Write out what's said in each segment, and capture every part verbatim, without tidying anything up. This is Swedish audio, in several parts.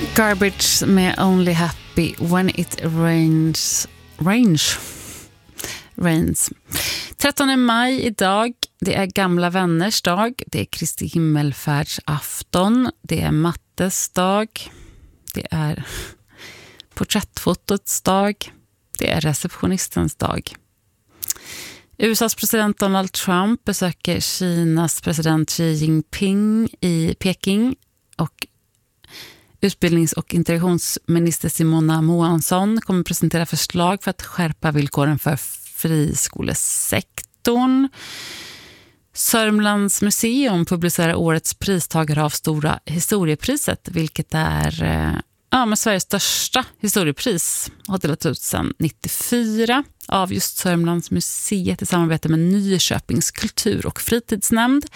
Garbage med Only Happy When It Rains. Rains. Rains. trettonde maj idag. Det är gamla vänners dag. Det är Kristi himmelfärdsafton. Det är mattes dag. Det är porträttfotots dag. Det är receptionistens dag. U S A:s president Donald Trump besöker Kinas president Xi Jinping i Peking och utbildnings- och integrationsminister Simona Moansson kommer presentera förslag för att skärpa villkoren för friskolesektorn. Sörmlands museum publicerar årets pristagare av Stora historiepriset, vilket är ja, men Sveriges största historiepris, har delat ut sedan nittiofyra av just Sörmlands museet i samarbete med Nyköpings kultur- och fritidsnämnd.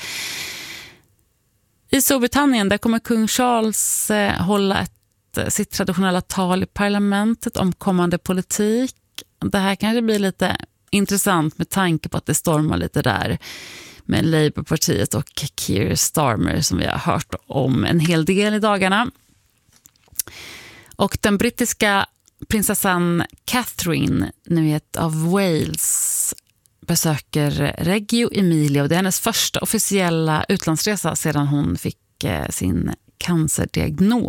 I Storbritannien där kommer kung Charles eh, hålla ett, sitt traditionella tal i parlamentet om kommande politik. Det här kanske blir lite intressant med tanke på att det stormar lite där med Labourpartiet och Keir Starmer som vi har hört om en hel del i dagarna. Och den brittiska prinsessan Catherine, ni vet, av Wales besöker Reggio Emilia och det är hennes första officiella utlandsresa sedan hon fick eh, sin cancerdiagnos.